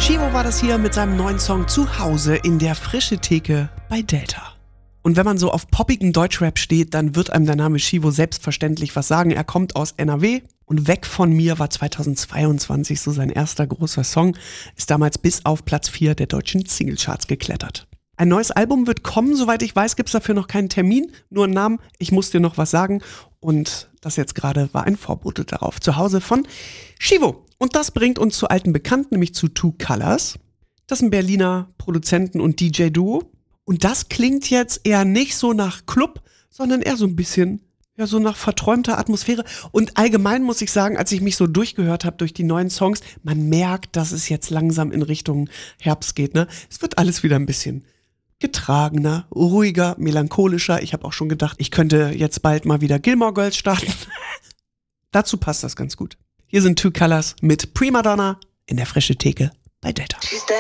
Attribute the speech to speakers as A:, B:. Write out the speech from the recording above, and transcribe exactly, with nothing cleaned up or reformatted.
A: Shivo war das hier mit seinem neuen Song Zuhause in der Frische Theke bei Delta. Und wenn man so auf poppigen Deutschrap steht, dann wird einem der Name Shivo selbstverständlich was sagen. Er kommt aus N R W und Weg von mir war zweitausendzweiundzwanzig so sein erster großer Song, ist damals bis auf Platz vier der deutschen Singlecharts geklettert. Ein neues Album wird kommen, soweit ich weiß, gibt's dafür noch keinen Termin, nur einen Namen, ich muss dir noch was sagen und das jetzt gerade war ein Vorbote darauf. Zu Hause von Shivo. Und das bringt uns zu alten Bekannten, nämlich zu Two Colors. Das ist ein Berliner Produzenten- und D J-Duo. Und das klingt jetzt eher nicht so nach Club, sondern eher so ein bisschen, ja, so nach verträumter Atmosphäre. Und allgemein muss ich sagen, als ich mich so durchgehört habe durch die neuen Songs, man merkt, dass es jetzt langsam in Richtung Herbst geht, ne? Es wird alles wieder ein bisschen getragener, ruhiger, melancholischer. Ich habe auch schon gedacht, ich könnte jetzt bald mal wieder Gilmore Girls starten. Dazu passt das ganz gut. Hier sind Two Colors mit Primadonna in der Frische Theke bei Delta.